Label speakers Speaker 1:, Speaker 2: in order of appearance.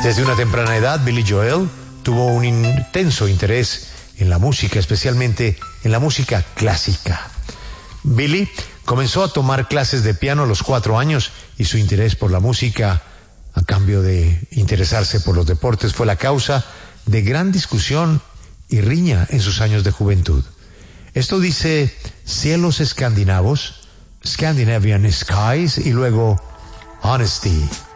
Speaker 1: Desde una temprana edad, Billy Joel tuvo un intenso interés en la música, especialmente en la música clásica. Billy comenzó a tomar clases de piano a los 4 años y su interés por la música, a cambio de interesarse por los deportes, fue la causa de gran discusión y riña en sus años de juventud. Esto dice Cielos Escandinavos, Scandinavian Skies, y luego Honesty.